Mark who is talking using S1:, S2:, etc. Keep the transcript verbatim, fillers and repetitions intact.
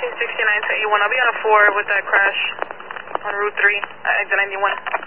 S1: sixty-nine to A one. I'll be on a four with that crash on Route three, uh, exit ninety-one.